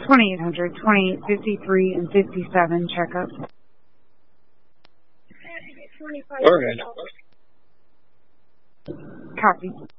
2800, 2853, and 57 checkup. Go ahead. Copy.